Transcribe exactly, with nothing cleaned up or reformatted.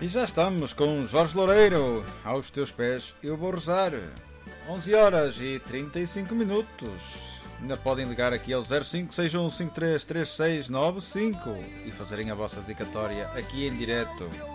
E já estamos com Jorge Loureiro. Aos teus pés eu vou rezar. onze horas e trinta e cinco minutos. Ainda podem ligar aqui ao zero cinco seis um cinco três três seis nove cinco e fazerem a vossa dedicatória aqui em direto.